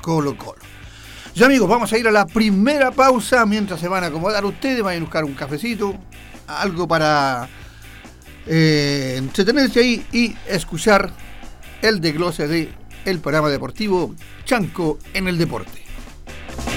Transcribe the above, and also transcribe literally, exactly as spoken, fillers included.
Colo Colo. Ya amigos, vamos a ir a la primera pausa mientras se van a acomodar ustedes, vayan a buscar un cafecito, algo para eh, entretenerse ahí y escuchar el desglose de el programa deportivo Chanco en el Deporte.